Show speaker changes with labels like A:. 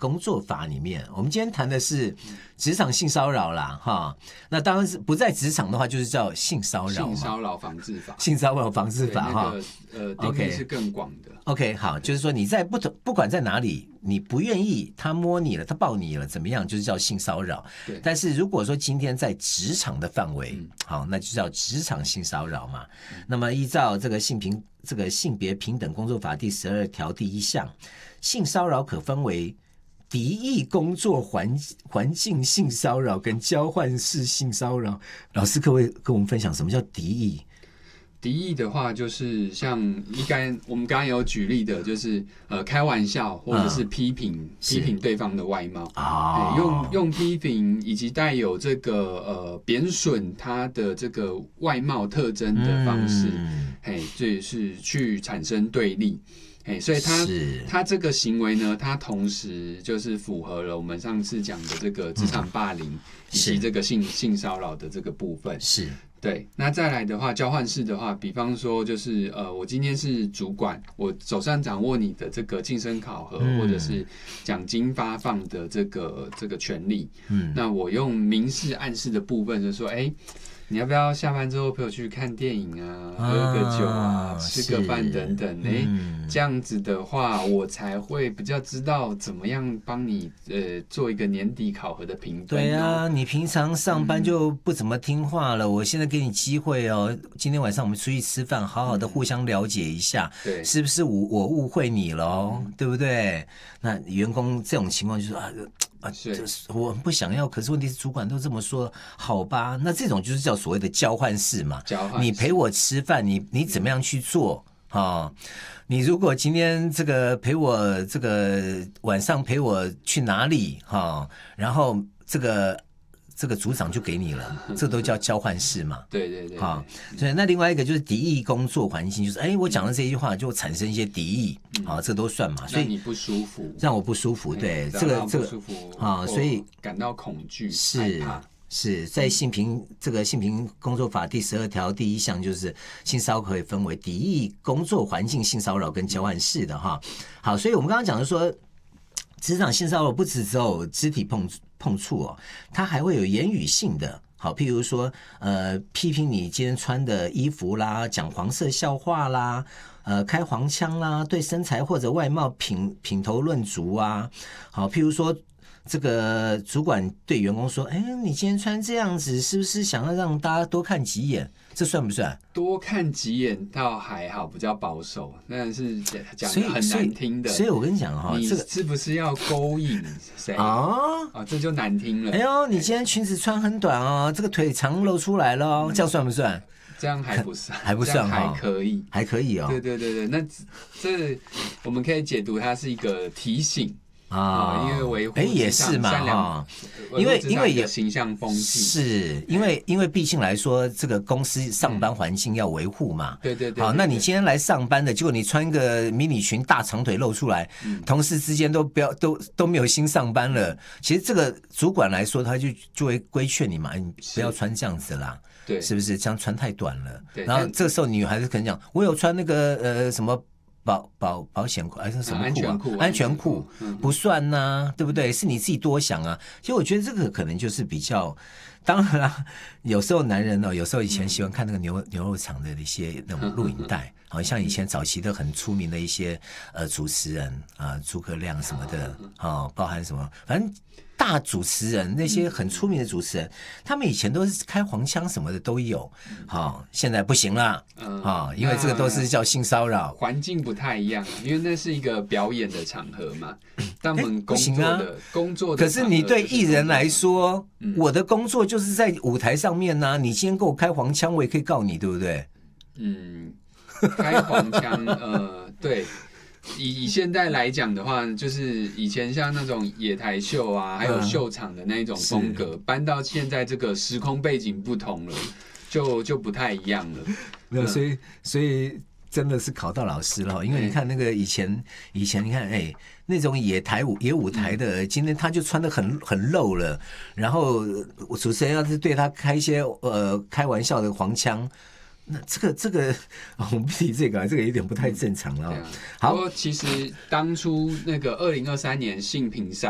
A: 工作法里面，我们今天谈的是职场性骚扰啦，哈。那当然是不在职场的话，就是叫性骚扰嘛。
B: 性骚扰防治法。
A: 性骚扰防治法哈，
B: 定义是更广的。
A: OK， 好，就是说你在不管在哪里，你不愿意他摸你了，他抱你了，怎么样，就是叫性骚扰。
B: 对。
A: 但是如果说今天在职场的范围，好，那就叫职场性骚扰嘛。那么依照这个性别平等工作法第12条第1项，性骚扰可分为敌意工作环境性骚扰跟交换式性骚扰。老师可不可以跟我们分享什么叫敌意？
B: 敌意的话，就是像我们刚刚有举例的，就是开玩笑或者是批评对方的外貌用批评以及带有这个贬损他的这个外貌特征的方式，就是去产生对立。所以他这个行为呢，他同时就是符合了我们上次讲的这个职场霸凌以及这个性骚扰的这个部分。
A: 是。
B: 对，那再来的话，交换式的话，比方说就是我今天是主管，我手上掌握你的这个晋升考核或者是奖金发放的这个权利，那我用明示暗示的部分就说，你要不要下班之后陪我去看电影啊，喝个酒啊，吃个饭等等，这样子的话，我才会比较知道怎么样帮你做一个年底考核的评分。
A: 对啊，你平常上班就不怎么听话了，我现在给你机会哦，今天晚上我们出去吃饭，好好的互相了解一下，对，是不是我误会你了，对不对？那员工这种情况就是我不想要，可是问题是主管都这么说，好吧？那这种就是叫所谓的交换式嘛。你陪我吃饭，你怎么样去做啊？你如果今天这个陪我这个晚上陪我去哪里哈？然后这个组长就给你了，这都叫交换式嘛。
B: 对对对。
A: 好，所以那另外一个就是敌意工作环境，就是我讲的这一句话就产生一些敌意，这都算嘛。所以
B: 让你不舒服，
A: 让我不舒服，对，这个
B: 不舒服
A: 所以
B: 感到恐惧，害怕。
A: 是在性平工作法第12条第1项，就是性骚扰可以分为敌意工作环境性骚扰跟交换式的哈。好，所以我们刚刚讲的说，职场性骚扰不只有肢体碰触它还会有言语性的。好，譬如说批评你今天穿的衣服啦，讲黄色笑话啦，开黄腔啦，对身材或者外貌品头论足啊。好，譬如说这个主管对员工说，你今天穿这样子是不是想要让大家多看几眼？这算不算？
B: 多看几眼倒还好，比较保守，但是讲的很难听的。
A: 所以我跟你讲
B: 你是不是要勾引谁这就难听了。
A: 你今天裙子穿很短哦，这个腿长露出来了这样算不算？
B: 这样还不算，
A: 还不算，
B: 还可以，
A: 还可以哦。
B: 对对对对，那这我们可以解读它是一个提醒。因为维护
A: 也是嘛因为也
B: 形象风气，
A: 是因为毕竟来说，这个公司上班环境要维护嘛。
B: 对对对。
A: 好，那你今天来上班的，结果你穿个迷你裙，大长腿露出来，同事之间都没有心上班了。其实这个主管来说，他就会规劝你嘛，你不要穿这样子啦。对，是不是这样穿太短了？然后这个时候女孩子可能讲，我有穿那个什么。保险裤还是什么裤安全裤不算呐，对不对？是你自己多想啊。其实我觉得这个可能就是比较，当然啦，有时候男人有时候以前喜欢看那个牛肉场的一些那种录影带，好像以前早期的很出名的一些主持人诸葛亮什么的包含什么，反正大主持人那些很出名的主持人，他们以前都是开黄腔什么的都有，现在不行了因为这个都是叫性骚扰，
B: 环境不太一样，因为那是一个表演的场合嘛。但我们工作的，
A: 可是你对艺人来说，我的工作就是在舞台上面呐。你今天给我开黄腔，我也可以告你，对不对？
B: 开黄腔，对。以现在来讲的话，就是以前像那种野台秀啊，还有秀场的那一种风格，搬到现在这个时空背景不同了，就不太一样了。
A: 没有，所以真的是考到老师了，因为你看那个以前你看那种野舞台的，今天他就穿得很露了，然后主持人要是对他开一些开玩笑的黄腔。那这个我们不提这个有点不太正常了。
B: 好，不过其实当初那个2023年性平3